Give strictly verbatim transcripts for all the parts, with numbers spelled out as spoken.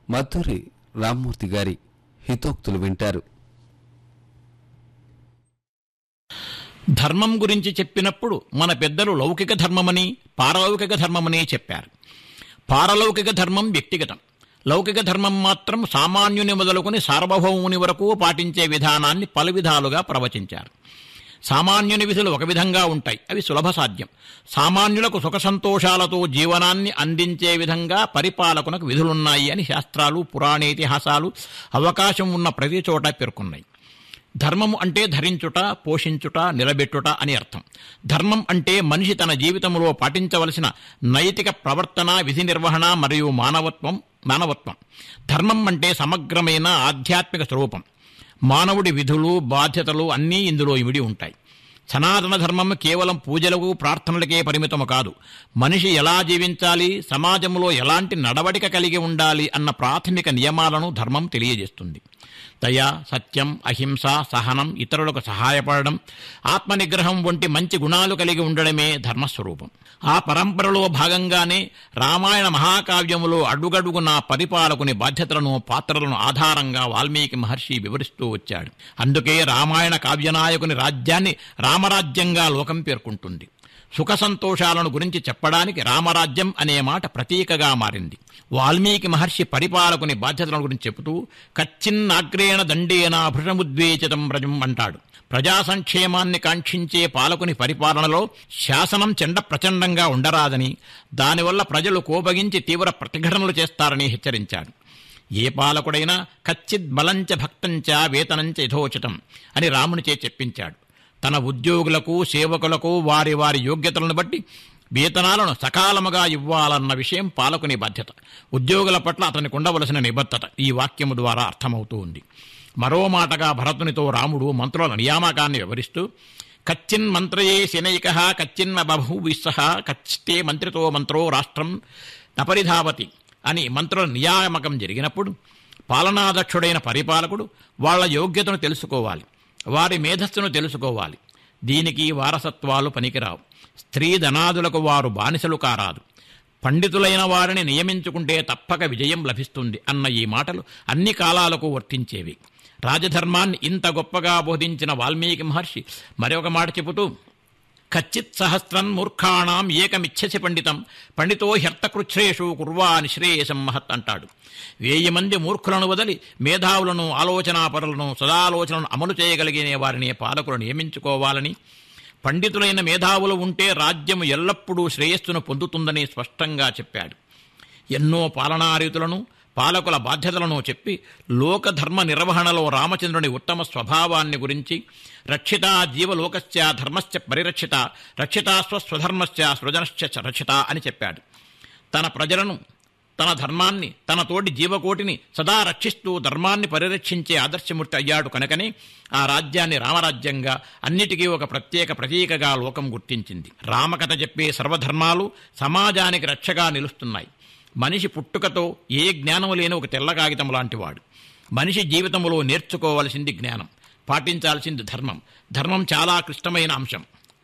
మధురి రామ్మూర్తి గారి హితోక్తులు వింటారు. ధర్మం గురించి చెప్పినప్పుడు మన పెద్దలు లౌకిక ధర్మమని పారలౌకిక ధర్మమని చెప్పారు. పారలౌకిక ధర్మం వ్యక్తిగతం, లౌకిక ధర్మం మాత్రం సామాన్యుని మొదలుకొని సార్వభౌముని వరకు పాటించే విధానాన్ని పలు విధాలుగా ప్రవచించారు. సామాన్యుని విధులు ఒక విధంగా ఉంటాయి, అవి సులభ సాధ్యం. సామాన్యులకు సుఖ సంతోషాలతో జీవనాన్ని అందించే విధంగా పరిపాలకునకు విధులున్నాయి అని శాస్త్రాలు, పురాణేతిహాసాలు అవకాశం ఉన్న ప్రతి చోట పేర్కొన్నాయి. ధర్మము అంటే ధరించుట, పోషించుట, నిలబెట్టుట అని అర్థం. ధర్మం అంటే మనిషి తన జీవితంలో పాటించవలసిన నైతిక ప్రవర్తన, విధి నిర్వహణ మరియు మానవత్వం మానవత్వం ధర్మం అంటే సమగ్రమైన ఆధ్యాత్మిక స్వరూపం. మానవుడి విధులు, బాధ్యతలు అన్నీ ఇందులో ఇమిడి ఉంటాయి. సనాతన ధర్మం కేవలం పూజలకు, ప్రార్థనలకే పరిమితము కాదు. మనిషి ఎలా జీవించాలి, సమాజంలో ఎలాంటి నడవడిక కలిగి ఉండాలి అన్న ప్రాథమిక నియమాలను ధర్మం తెలియజేస్తుంది. దయ, సత్యం, అహింస, సహనం, ఇతరులకు సహాయపడడం, ఆత్మనిగ్రహం వంటి మంచి గుణాలు కలిగి ఉండడమే ధర్మస్వరూపం. ఆ పరంపరలో భాగంగానే రామాయణ మహాకావ్యములో అడుగడుగునా పరిపాలకుని బాధ్యతలను, పాత్రలను ఆధారంగా వాల్మీకి మహర్షి వివరిస్తూ వచ్చాడు. అందుకే రామాయణ కావ్యనాయకుని రాజ్యాన్ని రామరాజ్యంగా లోకం పేర్కొంటుంది. సుఖ సంతోషాలను గురించి చెప్పడానికి రామరాజ్యం అనే మాట ప్రతీకగా మారింది. వాల్మీకి మహర్షి పరిపాలకుని బాధ్యతలను గురించి చెబుతూ కచ్చిన్నాగ్రేణ దండేన భృషముద్వేచితం వ్రజం అంటాడు. ప్రజా సంక్షేమాన్ని కాంక్షించే పాలకుని పరిపాలనలో శాసనం చెండ ప్రచండంగా ఉండరాదని, దానివల్ల ప్రజలు కోపగించి తీవ్ర ప్రతిఘటనలు చేస్తారని హెచ్చరించాడు. ఏ పాలకుడైనా కచ్చిత్ బలంచ భక్తంచ వేతనంచ యథోచితం అని రామునిచే చెప్పించాడు. తన ఉద్యోగులకు, సేవకులకు వారి వారి యోగ్యతలను బట్టి వేతనాలను సకాలముగా ఇవ్వాలన్న విషయం పాలకుని బాధ్యత. ఉద్యోగుల పట్ల అతనికి ఉండవలసిన నిబద్ధత ఈ వాక్యము ద్వారా అర్థమవుతూ ఉంది. మరో మాటగా భరతునితో రాముడు మంత్రుల నియామకాన్ని వివరిస్తూ కచ్చిన్ మంత్రయే శనైక కచ్చిన్న బభూవిస్సహ కచ్చితే మంత్రితో మంత్రో రాష్ట్రం నపరిధావతి అని మంత్రుల నియామకం జరిగినప్పుడు పాలనాదక్షుడైన పరిపాలకుడు వాళ్ల యోగ్యతను తెలుసుకోవాలి, వారి మేధస్సును తెలుసుకోవాలి. దీనికి వారసత్వాలు పనికిరావు. స్త్రీ ధనాదులకు వారు బానిసలు కారాదు. పండితులైన వారిని నియమించుకుంటే తప్పక విజయం లభిస్తుంది అన్న ఈ మాటలు అన్ని కాలాలకు వర్తించేవి. రాజధర్మాన్ని ఇంత గొప్పగా బోధించిన వాల్మీకి మహర్షి మరొక మాట చెబుతూ కచ్చిత్ సహస్రం మూర్ఖాణం ఏకమిచ్చసి పండితం పండితో హ్యర్థకృచ్ఛ్రేషు కుర్వా నిశ్రేయసం మహత్ అంటాడు. వేయి మంది మూర్ఖులను వదిలి మేధావులను, ఆలోచనాపరులను, సదాలోచనలను అమలు చేయగలిగిన వారిని పాలకులు నియమించుకోవాలని, పండితులైన మేధావులు ఉంటే రాజ్యం ఎల్లప్పుడూ శ్రేయస్సును పొందుతుందని స్పష్టంగా చెప్పాడు. ఎన్నో పాలనారీతులను, పాలకుల బాధ్యతలను చెప్పి లోకధర్మ నిర్వహణలో రామచంద్రుని ఉత్తమ స్వభావాన్ని గురించి రక్షిత జీవలోకశ్చ ధర్మశ్చ పరిరక్షిత రక్షిత స్వస్వధర్మశ్చ సృజనశ్చ రక్షిత అని చెప్పాడు. తన ప్రజలను, తన ధర్మాన్ని, తన తోటి జీవకోటిని సదా రక్షిస్తూ ధర్మాన్ని పరిరక్షించే ఆదర్శమూర్తి అయ్యాడు. కనుకనే ఆ రాజ్యాన్ని రామరాజ్యంగా, అన్నిటికీ ఒక ప్రత్యేక ప్రతీకగా లోకం గుర్తించింది. రామకథ చెప్పే సర్వధర్మాలు సమాజానికి రక్షగా నిలుస్తున్నాయి. మనిషి పుట్టుకతో ఏ జ్ఞానం లేని ఒక తెల్ల కాగితం లాంటివాడు. మనిషి జీవితంలో నేర్చుకోవలసింది జ్ఞానం, పాటించాల్సింది ధర్మం. ధర్మం చాలా క్లిష్టమైన అంశం.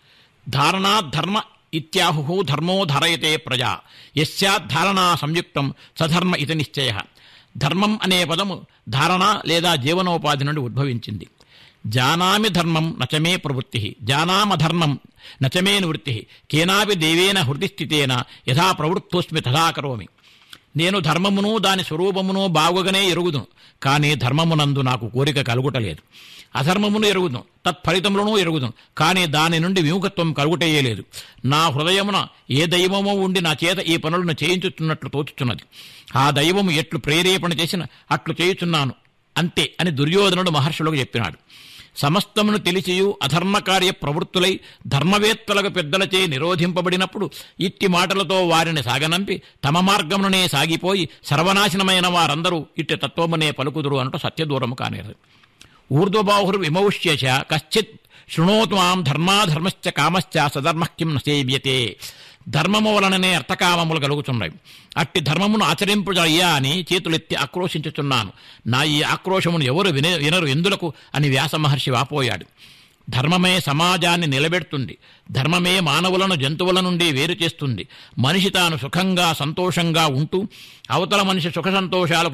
ధారణా ధర్మ ఇత్యాహు ధర్మో ధరయతే ప్రజా యస్యాధారణా సంయుక్తం సధర్మ ఇది నిశ్చయ. ధర్మం అనే పదము ధారణ లేదా జీవనోపాధి నుండి ఉద్భవించింది. జానామి ధర్మం నచమే ప్రవృత్తి, జానామధర్మం నచమే నివృత్తి, కేనాపి దేవేన హృదిస్థితేన యథా ప్రవృత్తోస్మి తథా కరోమి. నేను ధర్మమును దాని స్వరూపమును బాగుగానే ఎరుగుదును, కానీ ధర్మమునందు నాకు కోరిక కలుగుటలేదు. అధర్మమును ఎరుగుదును, తత్ఫలితములను ఎరుగుదును, కానీ దాని నుండి విముఖత్వం కలుగుటయ్యేలేదు. నా హృదయమున ఏ దైవమో ఉండి నా చేత ఈ పనులను చేయించుతున్నట్లు తోచుతున్నది. ఆ దైవము ఎట్లు ప్రేరేపణ చేసిన అట్లు చేయుచున్నాను అంతే అని దుర్యోధనుడు మహర్షులకు చెప్పినాడు. సమస్తమును తెలిసియు అధర్మకార్య ప్రవృత్తులై ధర్మవేత్తలకు పెద్దలచే నిరోధింపబడినప్పుడు ఇట్టి మాటలతో వారిని సాగనంపి తమ మార్గమునే సాగిపోయి సర్వనాశనమైన వారందరూ ఇట్టి తత్వమునే పలుకుదురు అంటూ సత్యదూరము కానేరు. ఊర్ధ్వబాహుర్ విమౌష్యచ కశ్చిత్ శృణోతు మాం ధర్మాధర్మశ్చ కామశ్చ సధర్మః కిం న సేవ్యతే. ధర్మము వలననే అర్థకామములు కలుగుతున్నాయి. అట్టి ధర్మమును ఆచరింపుజయ్యా అని చేతులెత్తి ఆక్రోశించుతున్నాను. నా ఈ ఆక్రోశమును ఎవరు విన వినరు ఎందులకు అని వ్యాస మహర్షి వాపోయాడు. ధర్మమే సమాజాన్ని నిలబెడుతుంది. ధర్మమే మానవులను జంతువుల నుండి వేరు చేస్తుంది. మనిషి తాను సుఖంగా, సంతోషంగా ఉంటూ అవతల మనిషి సుఖ సంతోషాలకు